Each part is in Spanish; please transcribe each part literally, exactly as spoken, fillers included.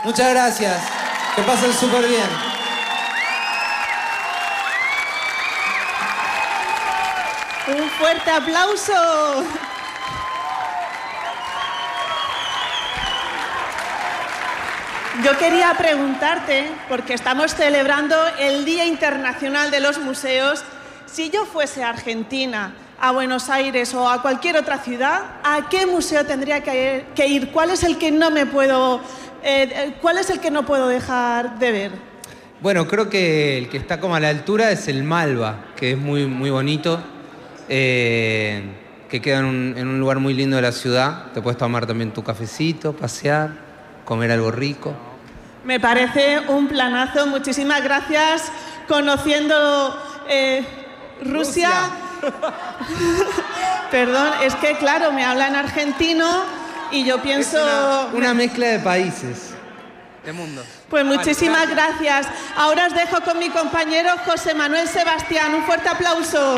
Muchas gracias. Que pasen súper bien. Un fuerte aplauso. Yo quería preguntarte, porque estamos celebrando el Día Internacional de los Museos, si yo fuese a Argentina, a Buenos Aires o a cualquier otra ciudad, ¿a qué museo tendría que ir? ¿Cuál es el que no me puedo, eh, cuál es el que no puedo dejar de ver? Bueno, creo que el que está como a la altura es el Malva, que es muy, muy bonito, eh, que queda en un, en un lugar muy lindo de la ciudad. Te puedes tomar también tu cafecito, pasear, comer algo rico. Me parece un planazo. Muchísimas gracias. Conociendo eh, Rusia... Rusia. Perdón, es que claro, me habla en argentino y yo pienso... Es una, una mezcla de países, de mundos. Pues muchísimas vale, gracias. gracias. Ahora os dejo con mi compañero José Manuel Sebastián. Un fuerte aplauso.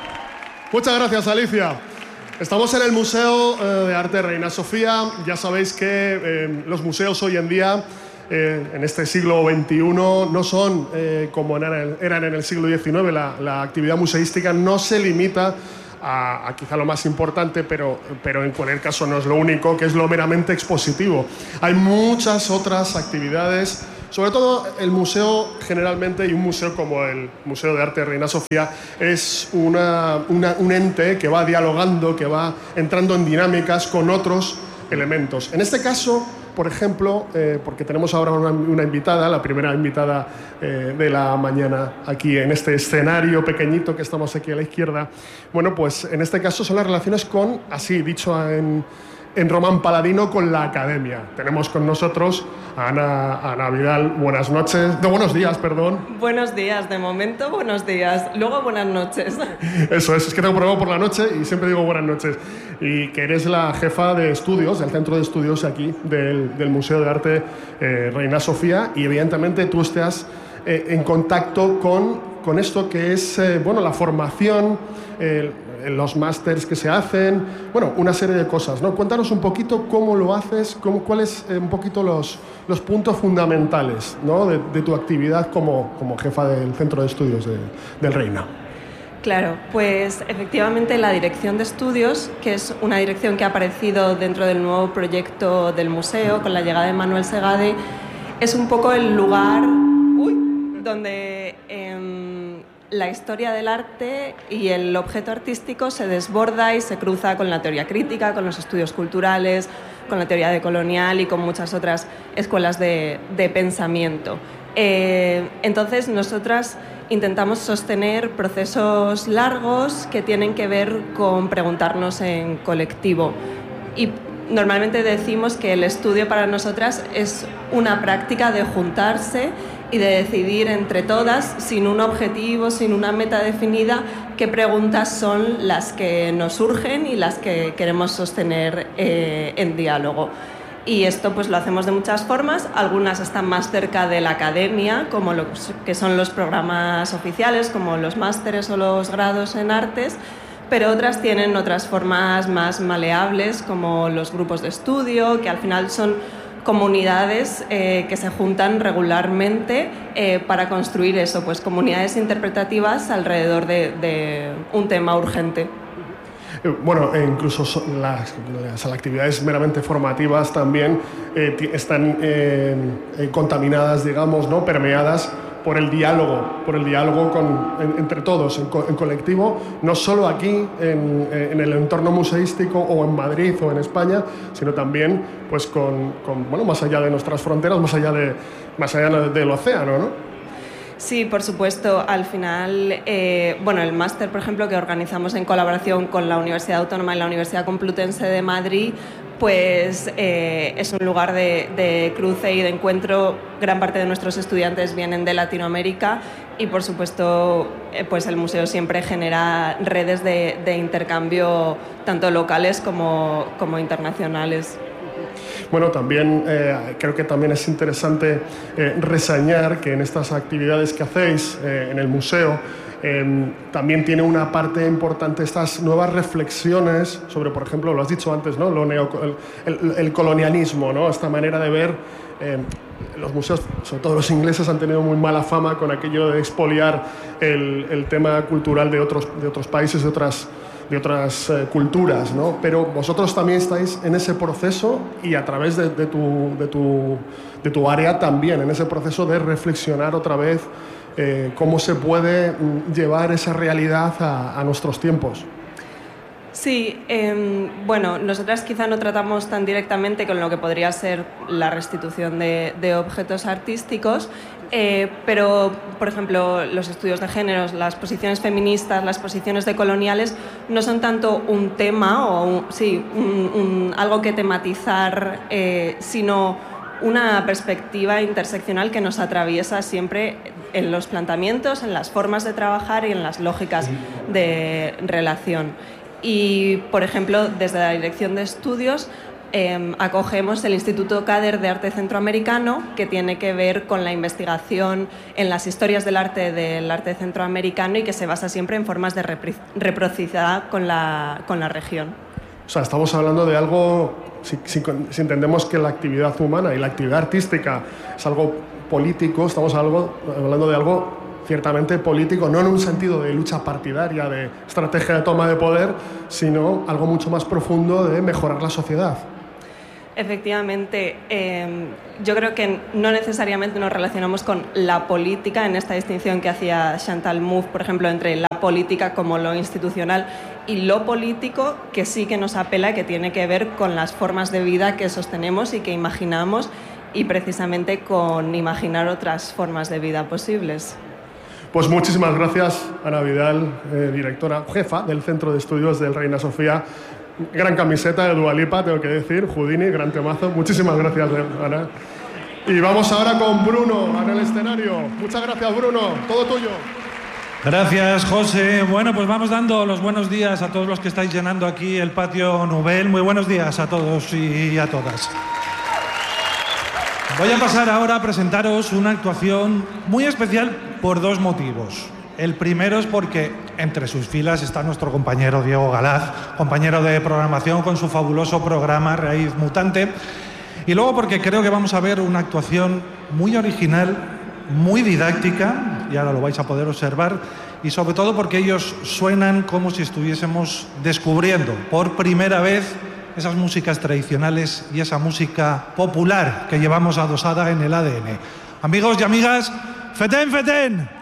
Muchas gracias, Alicia. Estamos en el Museo eh, de Arte Reina Sofía. Ya sabéis que eh, los museos hoy en día, eh, en este siglo veintiuno, no son eh, como eran, eran en el siglo diecinueve. La, la actividad museística no se limita a, a quizá lo más importante, pero, pero en cualquier caso no es lo único, que es lo meramente expositivo. Hay muchas otras actividades. Sobre todo el museo generalmente, y un museo como el Museo de Arte Reina Sofía, es una, una, un ente que va dialogando, que va entrando en dinámicas con otros elementos. En este caso, por ejemplo, eh, porque tenemos ahora una, una invitada, la primera invitada eh, de la mañana aquí en este escenario pequeñito que estamos aquí a la izquierda, bueno, pues en este caso son las relaciones con, así dicho en... en Román Paladino, con la academia. Tenemos con nosotros a Ana, a Ana Vidal. Buenas noches, no, buenos días, perdón. Buenos días, de momento buenos días, luego buenas noches. Eso es, es que tengo programa por la noche y siempre digo buenas noches. Y que eres la jefa de estudios, del centro de estudios aquí, del, del Museo de Arte eh, Reina Sofía, y evidentemente tú estás eh, en contacto con, con esto que es, eh, bueno, la formación, eh, los másters que se hacen, bueno, una serie de cosas, ¿no? Cuéntanos un poquito cómo lo haces, cómo, cuáles eh, un poquito los, los puntos fundamentales, ¿no? de, de tu actividad como, como jefa del Centro de Estudios de, del Reina. Claro, pues efectivamente la dirección de estudios, que es una dirección que ha aparecido dentro del nuevo proyecto del museo con la llegada de Manuel Segade, es un poco el lugar uy, donde eh, la historia del arte y el objeto artístico se desborda y se cruza con la teoría crítica, con los estudios culturales, con la teoría decolonial y con muchas otras escuelas de, de pensamiento. Eh, entonces, nosotras intentamos sostener procesos largos que tienen que ver con preguntarnos en colectivo. Y normalmente decimos que el estudio para nosotras es una práctica de juntarse y de decidir entre todas, sin un objetivo, sin una meta definida, qué preguntas son las que nos surgen y las que queremos sostener eh, en diálogo. Y esto pues lo hacemos de muchas formas, algunas están más cerca de la academia, como lo que son los programas oficiales, como los másteres o los grados en artes, pero otras tienen otras formas más maleables, como los grupos de estudio, que al final son comunidades eh, que se juntan regularmente eh, para construir eso, pues comunidades interpretativas alrededor de, de un tema urgente. Bueno, e incluso las, las actividades meramente formativas también eh, están eh, eh, contaminadas, digamos, ¿no? Permeadas por el diálogo, por el diálogo con, en, entre todos, en, co en colectivo, no solo aquí en, en el entorno museístico o en Madrid o en España, sino también pues con, con bueno, más allá de nuestras fronteras, más allá, de, más allá del océano, ¿no? Sí, por supuesto. Al final, eh, bueno, el máster, por ejemplo, que organizamos en colaboración con la Universidad Autónoma y la Universidad Complutense de Madrid, pues eh, es un lugar de, de cruce y de encuentro. Gran parte de nuestros estudiantes vienen de Latinoamérica y, por supuesto, eh, pues el museo siempre genera redes de, de intercambio tanto locales como, como internacionales. Bueno, también eh, creo que también es interesante eh, reseñar que en estas actividades que hacéis eh, en el museo eh, también tiene una parte importante estas nuevas reflexiones sobre, por ejemplo, lo has dicho antes, ¿no? Lo neo, el, el, el colonialismo, ¿no? Esta manera de ver eh, los museos, sobre todo los ingleses, han tenido muy mala fama con aquello de expoliar el, el tema cultural de otros, de otros países, de otras, de otras eh, culturas, ¿no? Pero vosotros también estáis en ese proceso y a través de, de, tu, de, tu, de tu área también, en ese proceso de reflexionar otra vez eh, cómo se puede llevar esa realidad a, a nuestros tiempos. Sí, eh, bueno, nosotras quizá no tratamos tan directamente con lo que podría ser la restitución de, de objetos artísticos, eh, pero, por ejemplo, los estudios de géneros, las posiciones feministas, las posiciones decoloniales, no son tanto un tema o un, sí, un, un, algo que tematizar, eh, sino una perspectiva interseccional que nos atraviesa siempre en los planteamientos, en las formas de trabajar y en las lógicas de relación. Y, por ejemplo, desde la Dirección de Estudios eh, acogemos el Instituto Cader de Arte Centroamericano, que tiene que ver con la investigación en las historias del arte del arte centroamericano y que se basa siempre en formas de reciprocidad con la, con la región. O sea, estamos hablando de algo, si, si, si entendemos que la actividad humana y la actividad artística es algo político, estamos algo, hablando de algo ciertamente político, no en un sentido de lucha partidaria, de estrategia de toma de poder, sino algo mucho más profundo de mejorar la sociedad. Efectivamente, eh, yo creo que no necesariamente nos relacionamos con la política en esta distinción que hacía Chantal Mouffe, por ejemplo, entre la política como lo institucional y lo político, que sí que nos apela, que tiene que ver con las formas de vida que sostenemos y que imaginamos, y precisamente con imaginar otras formas de vida posibles. Pues muchísimas gracias, Ana Vidal, eh, directora, jefa del Centro de Estudios del Reina Sofía. Gran camiseta de Dua Lipa, tengo que decir, Houdini, gran temazo. Muchísimas gracias, Ana. Y vamos ahora con Bruno en el escenario. Muchas gracias, Bruno. Todo tuyo. Gracias, José. Bueno, pues vamos dando los buenos días a todos los que estáis llenando aquí el patio Nouvel. Muy buenos días a todos y a todas. Voy a pasar ahora a presentaros una actuación muy especial por dos motivos. El primero es porque entre sus filas está nuestro compañero Diego Galaz, compañero de programación con su fabuloso programa Raíz Mutante. Y luego porque creo que vamos a ver una actuación muy original, muy didáctica, y ahora lo vais a poder observar, y sobre todo porque ellos suenan como si estuviésemos descubriendo por primera vez esas músicas tradicionales y esa música popular que llevamos adosada en el A D N. Amigos y amigas, ¡feten, feten!